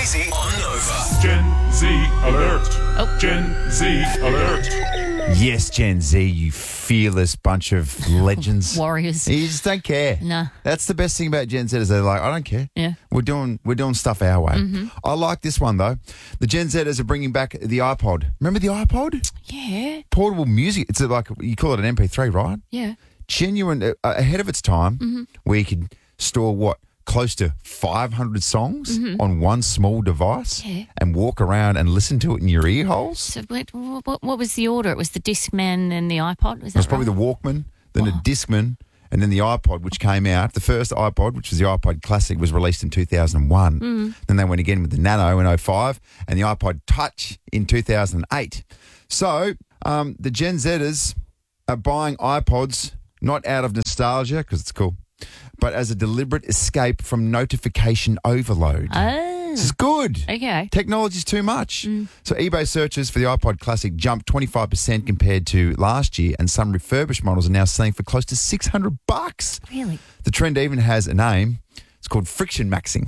Hazy on Nova. Gen Z alert. Oh. Gen Z alert. Yes, Gen Z, you fearless bunch of legends. Warriors. You just don't care. No. That's the best thing about Gen Z is they're like, I don't care. Yeah. We're doing stuff our way. I like this one though. The Gen Zers are bringing back the iPod. Remember the iPod? Yeah. Portable music. It's like, you call it an MP3, right? Yeah. Genuine, ahead of its time, where you could store close to 500 songs on one small device and walk around and listen to it in your ear holes. So what was the order? It was the Discman and the iPod? Was It was that probably the Walkman, then the Discman, and then the iPod, which came out. The first iPod, which was the iPod Classic, was released in 2001. Then they went again with the Nano in 2005 and the iPod Touch in 2008. So the Gen Zers are buying iPods not out of nostalgia, because it's cool, but as a deliberate escape from notification overload. Oh. This is good. Okay. Technology's too much. So eBay searches for the iPod Classic jumped 25% compared to last year, and some refurbished models are now selling for close to $600. Really? The trend even has a name. It's called friction maxing.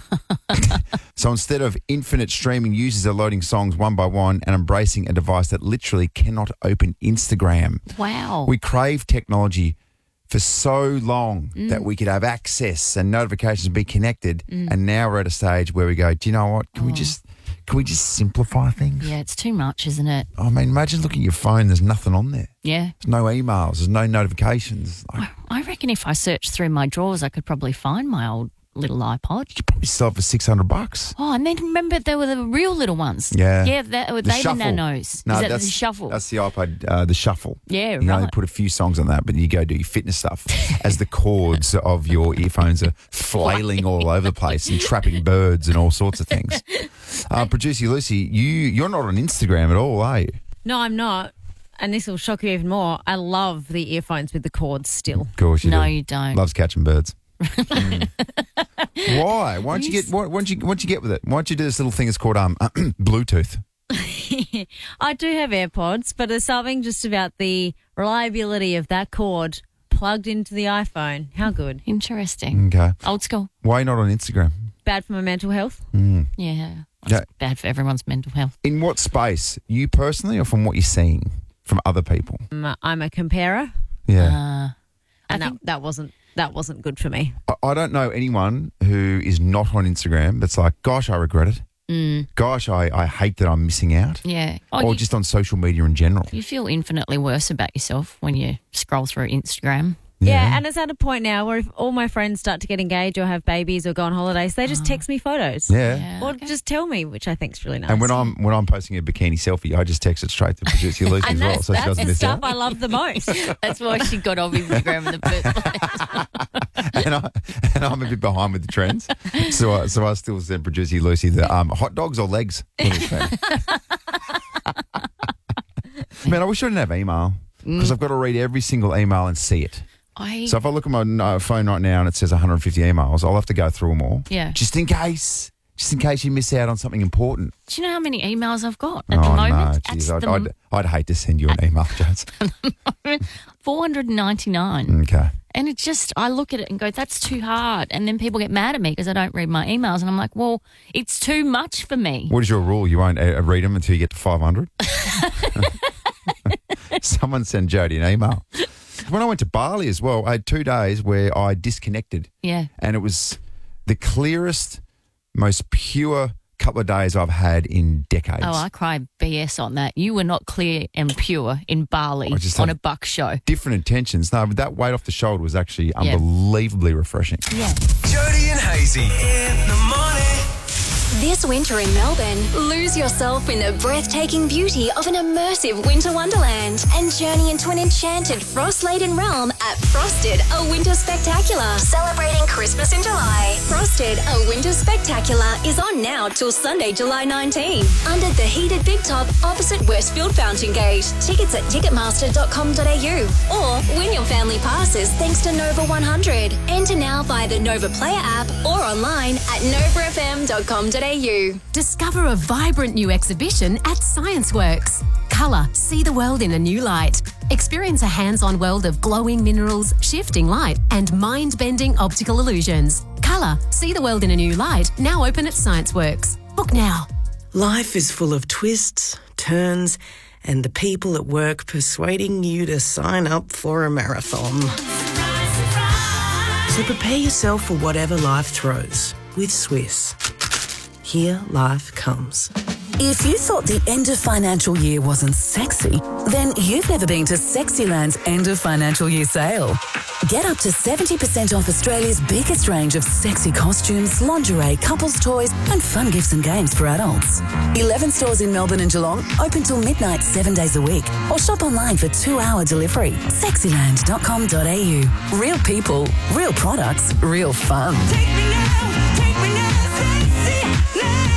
So instead of infinite streaming, users are loading songs one by one and embracing a device that literally cannot open Instagram. Wow. We crave technology for so long that we could have access and notifications and be connected, and now we're at a stage where we go, do you know what? Can we just simplify things? Yeah, it's too much, isn't it? I mean, imagine looking at your phone. There's nothing on there. Yeah. There's no emails. There's no notifications. Like, I reckon if I searched through my drawers, I could probably find my old little iPod. you probably sell it for $600. Oh, and then remember there were the real little ones. Yeah. Yeah, they were the nanos. No, Is that that's the shuffle? That's the iPod, the shuffle. Yeah, you know, right. they put a few songs on that, but you go do your fitness stuff as the cords of your earphones are flailing all over the place and trapping birds and all sorts of things. Producer Lucy, you're not on Instagram at all, are you? No, I'm not. And this will shock you even more. I love the earphones with the cords still. Of course you do. No, you don't. Loves catching birds. Why? Why don't you get? Why don't you get with it? Why don't you do this little thing? It's called Bluetooth. I do have AirPods, but there's something just about the reliability of that cord plugged into the iPhone. How good. Interesting. Okay. Old school. Why are you not on Instagram? Bad for my mental health. Yeah. Yeah. It's bad for everyone's mental health. In what space? You personally, or from what you're seeing from other people? I'm a comparer, Yeah. and that wasn't good for me. I don't know anyone who is not on Instagram that's like, gosh, I regret it. Gosh, I hate that I'm missing out. Yeah. Or just on social media in general. You feel infinitely worse about yourself when you scroll through Instagram. Yeah, and it's at a point now where if all my friends start to get engaged or have babies or go on holidays, they just text me photos. Yeah. Or just tell me, which I think's really nice. And when I'm posting a bikini selfie, I just text it straight to producer Lucy as well, so she doesn't the miss stuff out. I love the most. That's why she got off Instagram in the first place. and I'm a bit behind with the trends, so I still send producer Lucy the hot dogs or legs. Man, I wish I didn't have email because I've got to read every single email and see it. So if I look at my phone right now and it says 150 emails, I'll have to go through them all. Yeah. Just in case you miss out on something important. Do you know how many emails I've got at the moment? No, geez, I'd hate to send you an email, Jones. 499. Okay. And it just, I look at it and go, that's too hard. And then people get mad at me because I don't read my emails. And I'm like, well, it's too much for me. What is your rule? You won't read them until you get to 500? Someone send Jody an email. When I went to Bali as well, I had 2 days where I disconnected. Yeah. And it was the clearest, most pure couple of days I've had in decades. Oh, I cry BS on that. You were not clear and pure in Bali on a buck show. Different intentions. No, but that weight off the shoulder was actually unbelievably refreshing. Yeah. Jody and Hazy in the morning. This winter in Melbourne, lose yourself in the breathtaking beauty of an immersive winter wonderland and journey into an enchanted frost-laden realm at Frosted, a Winter Spectacular. Celebrating Christmas in July. Frosted, a Winter Spectacular is on now till Sunday, July 19. Under the heated Big Top opposite Westfield Fountain Gate. Tickets at ticketmaster.com.au or win your family passes thanks to Nova 100. Enter now via the Nova Player app or online at novafm.com.au. Discover a vibrant new exhibition at ScienceWorks. Colour, see the world in a new light. Experience a hands-on world of glowing minerals, shifting light, and mind-bending optical illusions. Colour, see the world in a new light, now open at ScienceWorks. Book now. Life is full of twists, turns, and the people at work persuading you to sign up for a marathon. So prepare yourself for whatever life throws with Swiss. Here life comes. If you thought the end of financial year wasn't sexy, then you've never been to Sexyland's end of financial year sale. Get up to 70% off Australia's biggest range of sexy costumes, lingerie, couples toys and fun gifts and games for adults. 11 stores in Melbourne and Geelong, open till midnight 7 days a week. Or shop online for 2-hour delivery. Sexyland.com.au. Real people, real products, real fun. Take me now, Sexyland.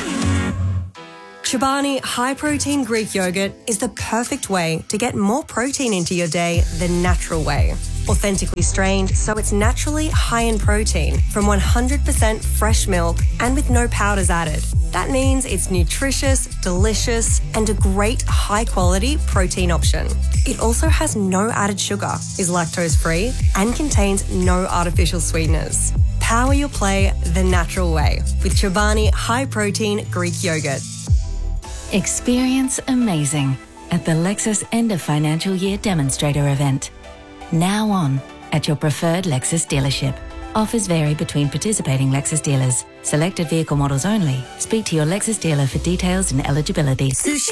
Chobani High Protein Greek Yogurt is the perfect way to get more protein into your day the natural way. Authentically strained, so it's naturally high in protein from 100% fresh milk and with no powders added. That means it's nutritious, delicious, and a great high-quality protein option. It also has no added sugar, is lactose-free, and contains no artificial sweeteners. Power your play the natural way with Chobani High Protein Greek Yogurt. Experience amazing at the Lexus End of Financial Year Demonstrator event. Now on at your preferred Lexus dealership. Offers vary between participating Lexus dealers. Selected vehicle models only. Speak to your Lexus dealer for details and eligibility. Sushi